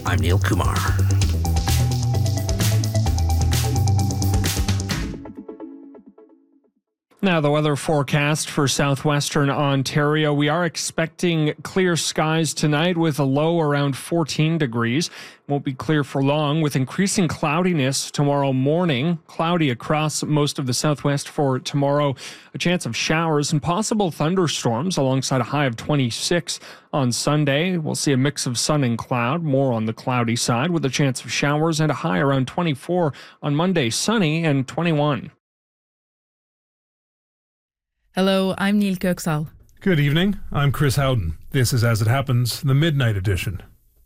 I'm Neil Kumar. Now, the weather forecast for southwestern Ontario. We are expecting clear skies tonight with a low around 14 degrees. Won't be clear for long with increasing cloudiness tomorrow morning. Cloudy across most of the southwest for tomorrow. A chance of showers and possible thunderstorms alongside a high of 26 on Sunday. We'll see a mix of sun and cloud, more on the cloudy side with a chance of showers and a high around 24 on Monday, sunny and 21. Hello, I'm Neil Köksal. Good evening. I'm Chris Howden. This is As It Happens, the Midnight Edition.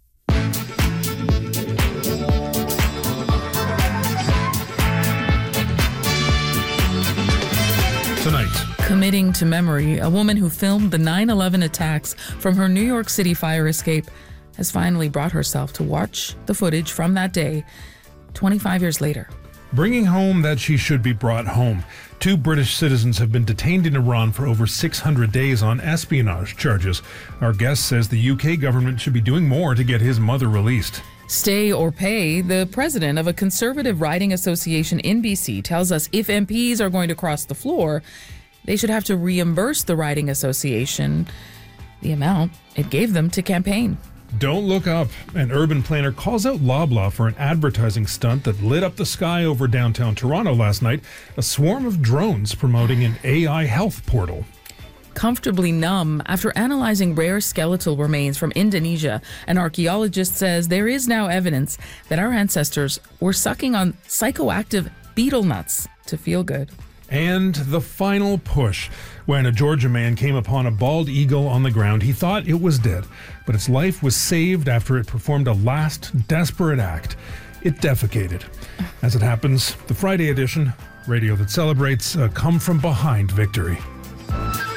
Tonight. Committing to memory, a woman who filmed the 9/11 attacks from her New York City fire escape has finally brought herself to watch the footage from that day 25 years later. Bringing home that she should be brought home. 2 British citizens have been detained in Iran for over 600 days on espionage charges. Our guest says the UK government should be doing more to get his mother released. Stay or pay, the president of a conservative riding association in BC tells us if MPs are going to cross the floor, they should have to reimburse the riding association the amount it gave them to campaign. Don't look up. An urban planner calls out Loblaw for an advertising stunt that lit up the sky over downtown Toronto last night. A swarm of drones promoting an AI health portal. Comfortably numb after analyzing rare skeletal remains from Indonesia, an archaeologist says there is now evidence that our ancestors were sucking on psychoactive betel nuts to feel good. And the final push. When a Georgia man came upon a bald eagle on the ground, he thought it was dead, but its life was saved after it performed a last desperate act. It defecated. As It Happens, the Friday edition, radio that celebrates a come-from-behind victory.